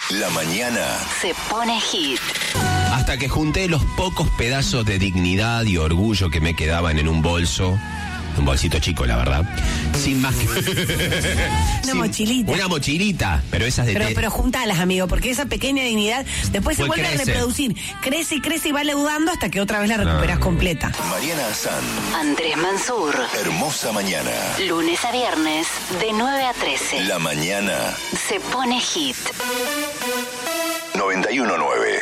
La mañana se pone hit. Hasta que junté los pocos pedazos de dignidad y orgullo que me quedaban en un bolso. Un bolsito chico, la verdad. Sin más que... Una mochilita. Una mochilita, pero esas de... Pero juntalas, amigo, porque esa pequeña dignidad después se vuelve crece. a reproducir. Crece y crece y va leudando hasta que otra vez la recuperas completa. Mariana Azán, Andrés Mansur. Hermosa Mañana. Lunes a viernes, de 9 a 13. La mañana Se pone hit. 91.9.